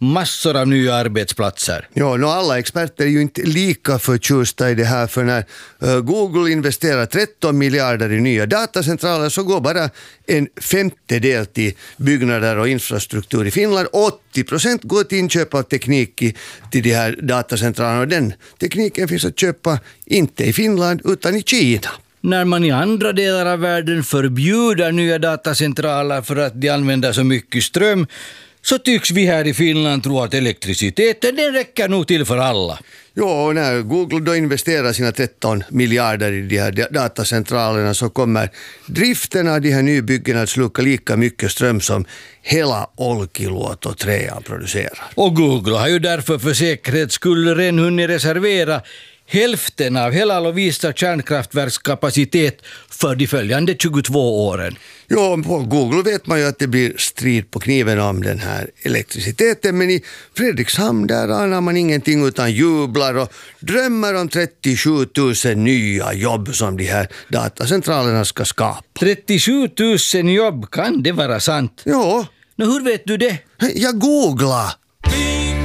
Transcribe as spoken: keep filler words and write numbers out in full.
massor av nya arbetsplatser. Ja, no, alla experter är ju inte lika förtjusta i det här, för när uh, Google investerar tretton miljarder i nya datacentraler så går bara en femtedel till byggnader och infrastruktur i Finland. åttio procent går till inköp av teknik i, till de här datacentralerna, och den tekniken finns att köpa inte i Finland utan i Kina. När man i andra delar av världen förbjuder nya datacentraler för att de använder så mycket ström, så tycks vi här i Finland tro att elektriciteten den räcker nog till för alla. Ja, och när Google då investerar sina tretton miljarder i de här datacentralerna så kommer driften av de här nybyggena att sluka lika mycket ström som hela Olkiluoto och Trean producerar. Och Google har ju därför för säkerhets skull redan hunnit reservera hälften av hela Lovisa kärnkraftverkskapacitet för de följande tjugotvå åren. Ja, på Google vet man ju att det blir strid på kniven om den här elektriciteten, men i Fredrikshamn där anar man ingenting utan jublar och drömmer om trettiosju tusen nya jobb som de här datacentralerna ska skapa. trettiosju tusen jobb, kan det vara sant? Ja. Nå, hur vet du det? Jag googlar.